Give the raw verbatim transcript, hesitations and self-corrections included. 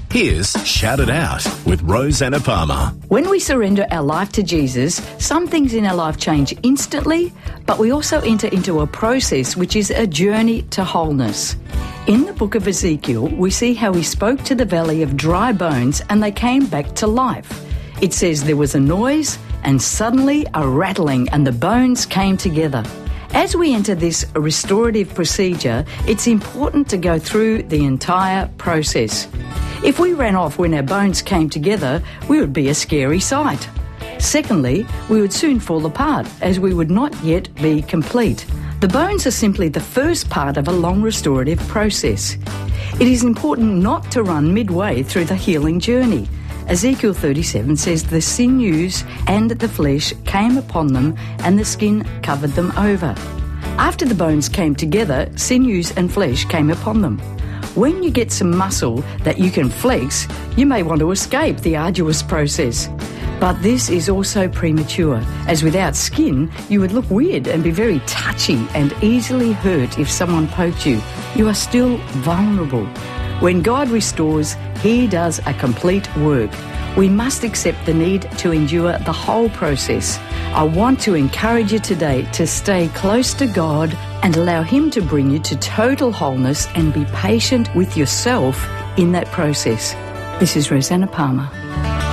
Here's Shout It Out with Rosanna Palmer. When we surrender our life to Jesus, some things in our life change instantly, but we also enter into a process which is a journey to wholeness. In the book of Ezekiel, we see how he spoke to the valley of dry bones and they came back to life. It says there was a noise and suddenly a rattling and the bones came together. As we enter this restorative procedure, it's important to go through the entire process. If we ran off when our bones came together, we would be a scary sight. Secondly, we would soon fall apart as we would not yet be complete. The bones are simply the first part of a long restorative process. It is important not to run midway through the healing journey. Ezekiel thirty-seven says the sinews and the flesh came upon them and the skin covered them over. After the bones came together, sinews and flesh came upon them. When you get some muscle that you can flex, you may want to escape the arduous process. But this is also premature, as without skin, you would look weird and be very touchy and easily hurt if someone poked you. You are still vulnerable. When God restores, He does a complete work. We must accept the need to endure the whole process. I want to encourage you today to stay close to God and allow Him to bring you to total wholeness and be patient with yourself in that process. This is Rosanna Palmer.